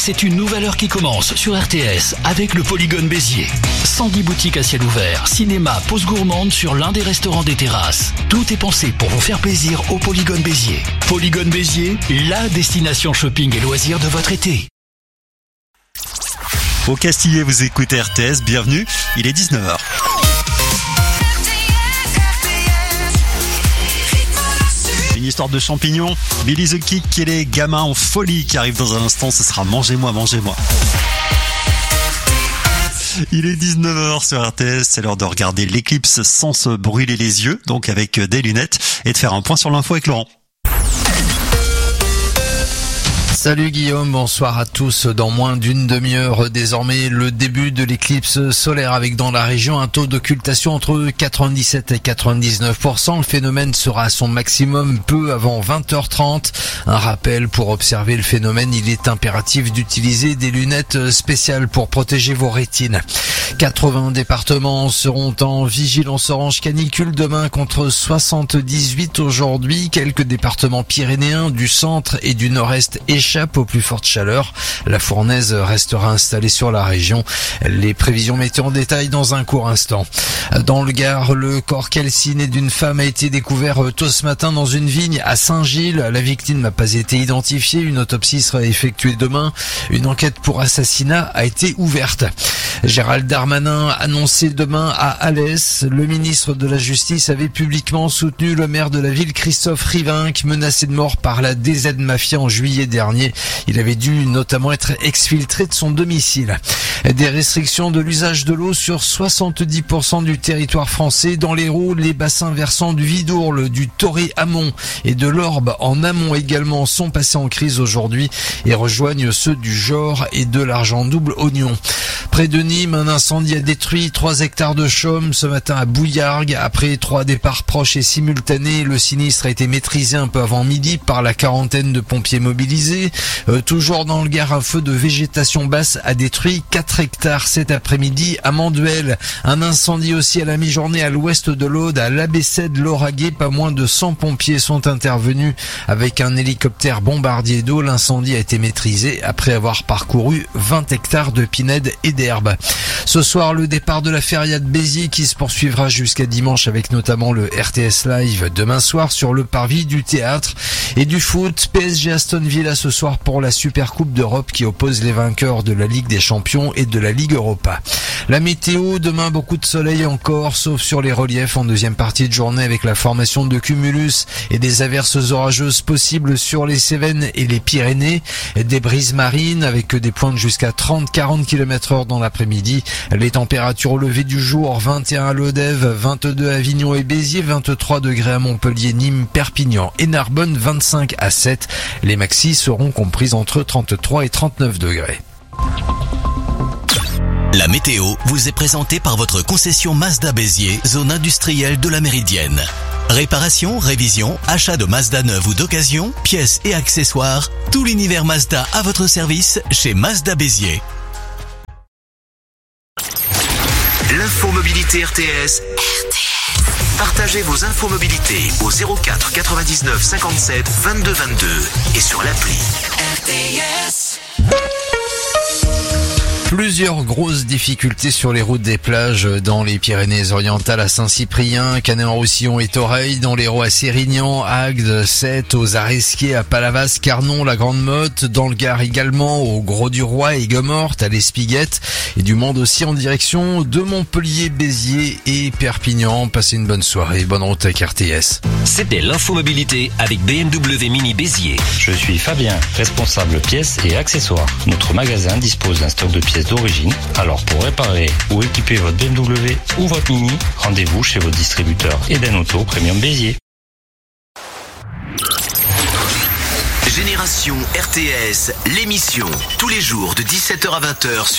c'est une nouvelle heure qui commence sur RTS avec le Polygone Béziers. 110 boutiques à ciel ouvert, cinéma, pause gourmande sur l'un des restaurants des terrasses. Tout est pensé pour vous faire plaisir au Polygone Béziers. Polygone Béziers, la destination shopping et loisirs de votre été. Au Castillet, vous écoutez RTS, bienvenue, il est 19h. Une histoire de champignons, Billy the Kick et les gamins en folie qui arrivent dans un instant, ce sera Mangez-moi, mangez-moi. Il est 19h sur RTS, c'est l'heure de regarder l'éclipse sans se brûler les yeux, donc avec des lunettes, et de faire un point sur l'info avec Laurent. Salut Guillaume, bonsoir à tous. Dans moins d'une demi-heure désormais, le début de l'éclipse solaire avec dans la région un taux d'occultation entre 97 et 99%. Le phénomène sera à son maximum peu avant 20h30. Un rappel, pour observer le phénomène, il est impératif d'utiliser des lunettes spéciales pour protéger vos rétines. 80 départements seront en vigilance orange canicule demain contre 78 aujourd'hui. Quelques départements pyrénéens du centre et du nord-est échappent aux plus fortes chaleurs. La fournaise restera installée sur la région. Les prévisions météo en détail dans un court instant. Dans le Gard, le corps calciné d'une femme a été découvert tôt ce matin dans une vigne à Saint-Gilles. La victime n'a pas été identifiée. Une autopsie sera effectuée demain. Une enquête pour assassinat a été ouverte. Gérald Darmanin annoncé demain à Alès. Le ministre de la Justice avait publiquement soutenu le maire de la ville, Christophe Rivinc, menacé de mort par la DZ Mafia en juillet dernier. Il avait dû notamment être exfiltré de son domicile. Des restrictions de l'usage de l'eau sur 70% du territoire français. Dans l'Hérault, les bassins versants du Vidourle, du Toré amont et de l'Orbe en amont également sont passés en crise aujourd'hui et rejoignent ceux du Jor et de l'Argent-Double-Oignon. Près de Nîmes, un incendie a détruit 3 hectares de chaume ce matin à Bouillargues. Après 3 départs proches et simultanés, le sinistre a été maîtrisé un peu avant midi par la quarantaine de pompiers mobilisés. Toujours dans le Gard, un feu de végétation basse a détruit 4 hectares cet après-midi à Manduel. Un incendie aussi à la mi-journée à l'ouest de l'Aude, à l'Abbessais-de-Lauragais. Pas moins de 100 pompiers sont intervenus avec un hélicoptère bombardier d'eau. L'incendie a été maîtrisé après avoir parcouru 20 hectares de pinèdes et d'herbes. Ce soir, le départ de la Feria de Béziers qui se poursuivra jusqu'à dimanche avec notamment le RTS Live demain soir sur le parvis du théâtre et du foot. PSG Aston Villa ce soir pour la Super Coupe d'Europe qui oppose les vainqueurs de la Ligue des Champions et de la Ligue Europa. La météo, demain beaucoup de soleil encore, sauf sur les reliefs en deuxième partie de journée avec la formation de cumulus et des averses orageuses possibles sur les Cévennes et les Pyrénées. Des brises marines avec des pointes jusqu'à 30-40 km/h dans l'après-midi. Les températures au lever du jour, 21 à Lodève, 22 à Avignon et Béziers, 23 degrés à Montpellier, Nîmes, Perpignan et Narbonne, 25 à 7. Les maxis seront comprises entre 33 et 39 degrés. La météo vous est présentée par votre concession Mazda Béziers, zone industrielle de la Méridienne. Réparation, révision, achat de Mazda neuve ou d'occasion, pièces et accessoires, tout l'univers Mazda à votre service chez Mazda Béziers. L'infomobilité RTS. Partagez vos infomobilités au 04 99 57 22 22 et sur l'appli RTS. Plusieurs grosses difficultés sur les routes des plages dans les Pyrénées-Orientales à Saint-Cyprien, Canet-en-Roussillon et Toreil, dans l'Hérault à Sérignan, Agde, Sète, aux Aresquiers, à Palavas, Carnon, la Grande Motte, dans le Gard également, au Gros-du-Roi et Guemorte, à l'Espiguette, et du monde aussi en direction de Montpellier, Béziers et Perpignan. Passez une bonne soirée, bonne route avec RTS. C'était l'infomobilité avec BMW Mini Béziers. Je suis Fabien, responsable pièces et accessoires. Notre magasin dispose d'un stock de pièces d'origine. Alors pour réparer ou équiper votre BMW ou votre Mini, rendez-vous chez votre distributeur Eden Auto Premium Béziers. Génération RTS, l'émission, tous les jours de 17h à 20h sur